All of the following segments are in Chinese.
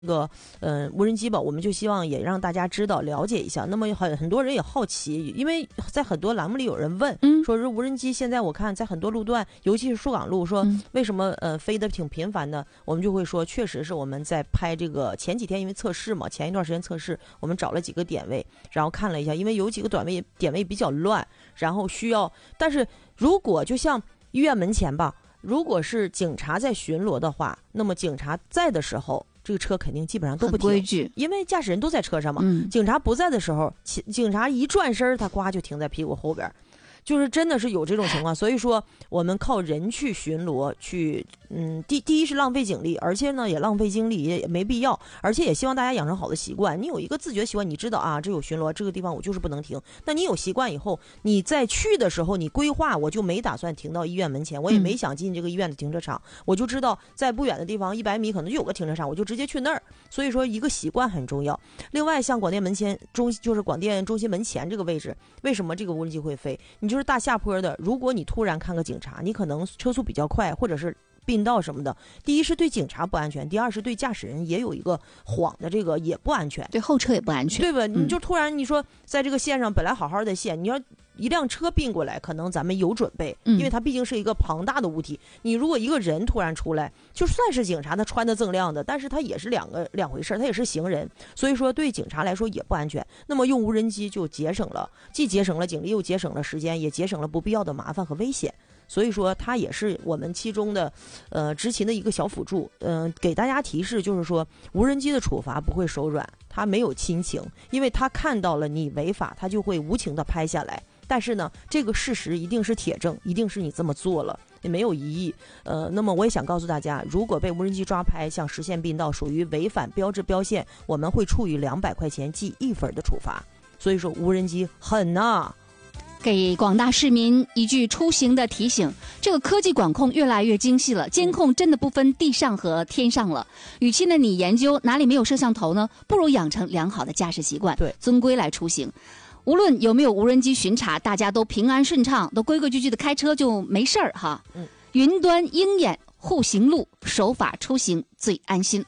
无人机吧，我们就希望也让大家知道了解一下。那么很多人也好奇，因为在很多栏目里有人问，说是无人机现在我看在很多路段，尤其是苏港路，说为什么飞得挺频繁的？我们就会说，确实是我们在拍这个前几天因为测试嘛，前一段时间测试，我们找了几个点位，然后看了一下，因为有几个点位比较乱，然后需要，但是如果就像医院门前吧，如果是警察在巡逻的话，那么警察在的时候，这个车肯定基本上都不停， 规矩， 因为驾驶人都在车上嘛。警察不在的时候，警察一转身，他呱就停在屁股后边，就是真的是有这种情况。所以说，我们靠人去巡逻，去第一是浪费警力，而且呢也浪费精力，也没必要。而且也希望大家养成好的习惯，你有一个自觉习惯，你知道啊，这有巡逻，这个地方我就是不能停。那你有习惯以后，你在去的时候，你规划我就没打算停到医院门前，我也没想进这个医院的停车场，我就知道在不远的地方100米可能就有个停车场，我就直接去那儿。所以说一个习惯很重要。另外像广电门前就是广电中心门前这个位置，为什么这个无人机会飞？你就是大下坡的，如果你突然看个警察，你可能车速比较快，或者是并道什么的，第一是对警察不安全，第二是对驾驶人也有一个晃的这个也不安全， 对后车也不安全， 对吧？你就突然你说在这个线上本来好好的线，你要一辆车并过来，可能咱们有准备，因为它毕竟是一个庞大的物体。你如果一个人突然出来，就算是警察，他穿的锃亮的，但是他也是两回事，他也是行人，所以说对警察来说也不安全。那么用无人机就节省了，既节省了警力，又节省了时间，也节省了不必要的麻烦和危险。所以说它也是我们其中的执勤的一个小辅助。给大家提示就是说，无人机的处罚不会手软，它没有亲情，因为它看到了你违法，它就会无情的拍下来。但是呢，这个事实一定是铁证，一定是你这么做了，也没有异议。那么我也想告诉大家，如果被无人机抓拍，像实线并道，属于违反标志标线，我们会处以200块钱记1分的处罚。所以说无人机狠呐。 给广大市民一句出行的提醒，这个科技管控越来越精细了，监控真的不分地上和天上了。与其呢你研究哪里没有摄像头呢，不如养成良好的驾驶习惯， 对， 遵规来出行。无论有没有无人机巡查，大家都平安顺畅，都规规矩矩的开车就没事儿哈。云端鹰眼护行路，守法出行最安心。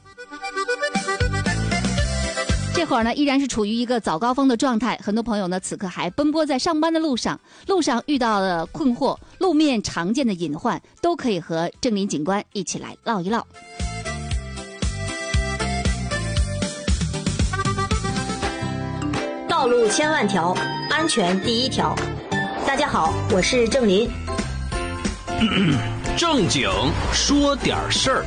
这会儿呢，依然是处于一个早高峰的状态，很多朋友呢此刻还奔波在上班的路上，路上遇到的困惑，路面常见的隐患，都可以和郑林警官一起来唠一唠。 道路千万条，安全第一条。大家好，我是郑林。 正经说点事儿。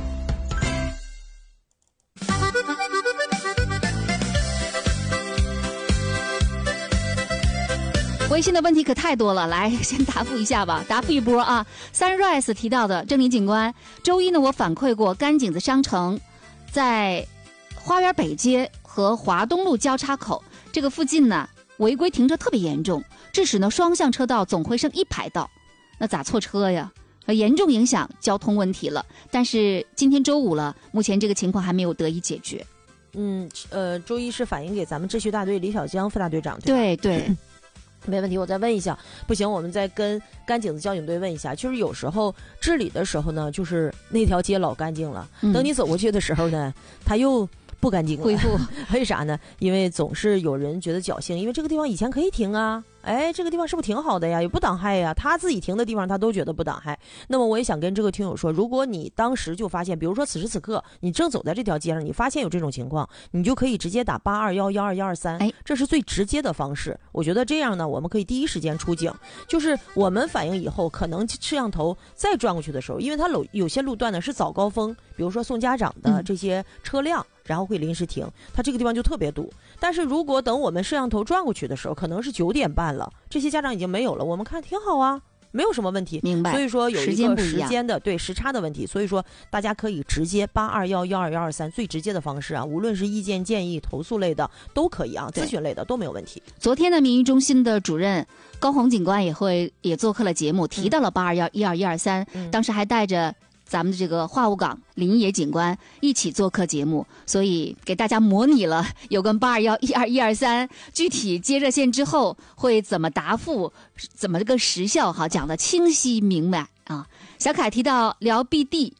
微信的问题可太多了，来先答复一下吧，答复一波啊。Sunrise 提到的，郑林警官，周一呢我反馈过甘井子商城在花园北街和华东路交叉口这个附近呢违规停车特别严重，致使呢双向车道总会剩1排道，那咋错车呀？严重影响交通问题了。但是今天周五了，目前这个情况还没有得以解决。 周一是反映给咱们秩序大队李小江副大队长， 对对。 没问题，我再问一下。不行，我们再跟甘井子交警队问一下。就是有时候治理的时候呢，就是那条街老干净了，等你走过去的时候呢，它又不干净了。 恢复为啥呢？因为总是有人觉得侥幸，因为这个地方以前可以停啊。哎，这个地方是不是挺好的呀？也不挡害呀。他自己停的地方，他都觉得不挡害。那么我也想跟这个听友说，如果你当时就发现，比如说此时此刻你正走在这条街上，你发现有这种情况，你就可以直接打821-12123，这是最直接的方式。我觉得这样呢，我们可以第一时间出警。就是我们反映以后，可能摄像头再转过去的时候，因为它有些路段呢是早高峰，比如说送家长的这些车辆。然后会临时停，它这个地方就特别堵。但是如果等我们摄像头转过去的时候，可能是9点半了，这些家长已经没有了，我们看挺好啊，没有什么问题。 明白。 所以说有一个时间的对时差的问题，所以说大家可以直接821-12123最直接的方式啊，无论是意见建议、投诉类的都可以啊，咨询类的都没有问题。 昨天呢，民医中心的主任高红警官也做客了节目，提到了821-12123，当时还带着咱们的这个化物岗林野警官一起做客节目，所以给大家模拟了有关821-12123具体接热线之后会怎么答复，怎么这个时效哈，讲的清晰明白啊。小凯提到聊 BD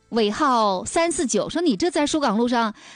尾号349，说你这在疏港路上